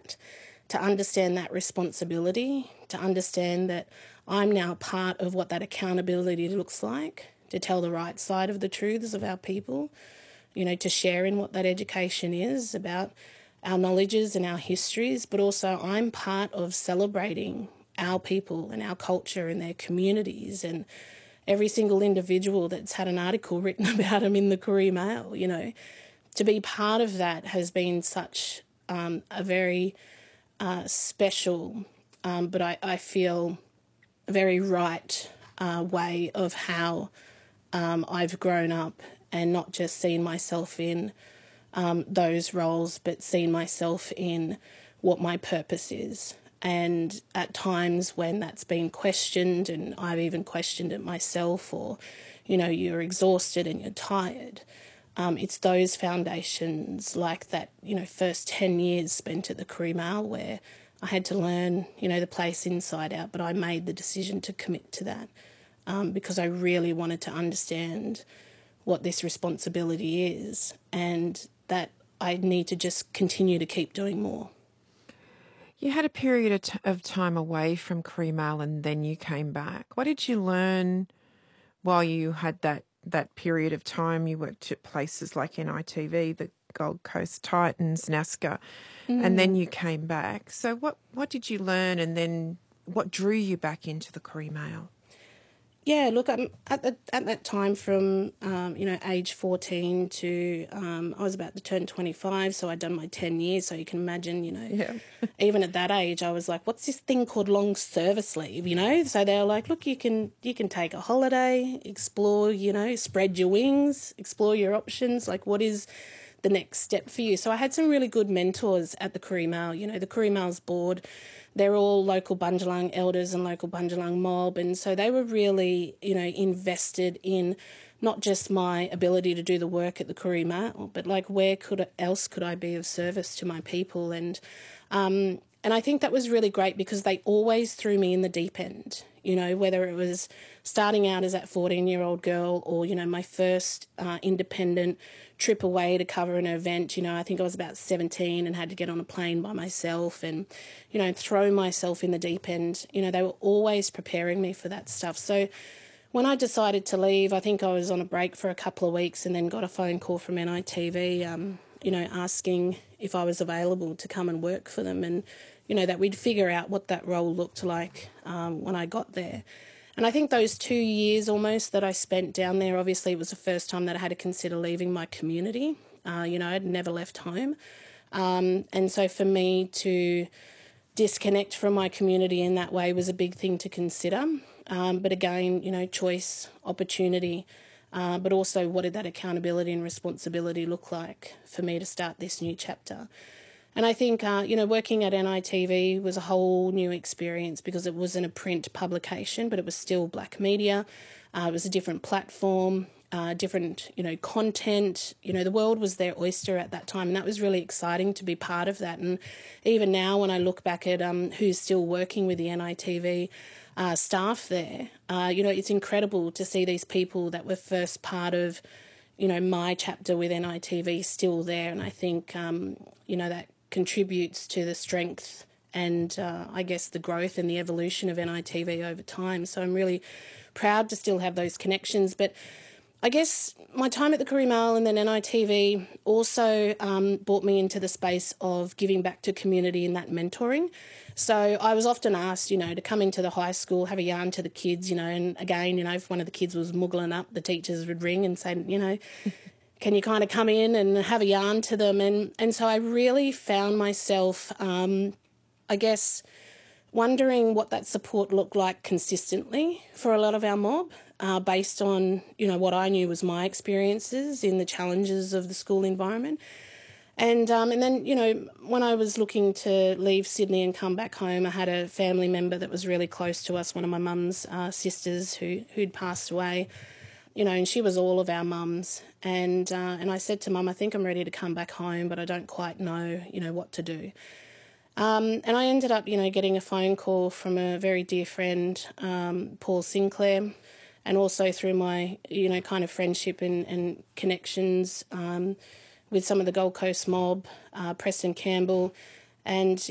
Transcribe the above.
that, to understand that responsibility, to understand that I'm now part of what that accountability looks like, to tell the right side of the truths of our people, to share in what that education is about our knowledges and our histories, but also I'm part of celebrating our people and our culture and their communities, and every single individual that's had an article written about them in the Courier Mail, to be part of that has been such a very special, but I feel a very right way of how I've grown up, and not just seen myself in those roles, but seen myself in what my purpose is. And at times when that's been questioned, and I've even questioned it myself, or, you're exhausted and you're tired, it's those foundations like that, first 10 years spent at the Courier Mail where I had to learn, the place inside out, but I made the decision to commit to that because I really wanted to understand what this responsibility is, and that I need to just continue to keep doing more. You had a period of time away from Courier Mail and then you came back. What did you learn while you had that period of time? You worked at places like NITV, the Gold Coast Titans, NASCAR, and then you came back. So what did you learn, and then what drew you back into the Courier Mail? Yeah, look, at that time from, age 14 to I was about to turn 25, so I'd done my 10 years, so you can imagine, even at that age, I was like, what's this thing called long service leave, So they were like, look, you can take a holiday, explore, spread your wings, explore your options, like what is the next step for you? So I had some really good mentors at the Courier Mail. The Courier Mail's board, they're all local Bundjalung elders and local Bundjalung mob, and so they were really, invested in not just my ability to do the work at the Courier Mail, but like where else could I be of service to my people? And I think that was really great because they always threw me in the deep end, whether it was starting out as that 14-year-old girl or, my first independent trip away to cover an event. I think I was about 17 and had to get on a plane by myself and, throw myself in the deep end. They were always preparing me for that stuff. So when I decided to leave, I think I was on a break for a couple of weeks and then got a phone call from NITV, asking if I was available to come and work for them, and, that we'd figure out what that role looked like when I got there. And I think those 2 years almost that I spent down there, obviously it was the first time that I had to consider leaving my community. I'd never left home. And so for me to disconnect from my community in that way was a big thing to consider. But again, choice, opportunity, but also what did that accountability and responsibility look like for me to start this new chapter? And I think, working at NITV was a whole new experience because it wasn't a print publication, but it was still black media. It was a different platform, different, content. The world was their oyster at that time, and that was really exciting to be part of that. And even now when I look back at who's still working with the NITV staff there, it's incredible to see these people that were first part of, my chapter with NITV still there. And I think, that contributes to the strength and I guess the growth and the evolution of NITV over time. So I'm really proud to still have those connections. But I guess my time at the Courier Mail and then NITV also brought me into the space of giving back to community and that mentoring. So I was often asked, to come into the high school, have a yarn to the kids, and again, if one of the kids was muggling up, the teachers would ring and say, can you kind of come in and have a yarn to them? And so I really found myself, I guess, wondering what that support looked like consistently for a lot of our mob, based on, what I knew was my experiences in the challenges of the school environment. And then, when I was looking to leave Sydney and come back home, I had a family member that was really close to us, one of my mum's sisters who'd passed away. And she was all of our mums. And I said to Mum, I think I'm ready to come back home, but I don't quite know, what to do. And I ended up, getting a phone call from a very dear friend, Paul Sinclair, and also through my, kind of friendship and connections with some of the Gold Coast mob, Preston Campbell, and,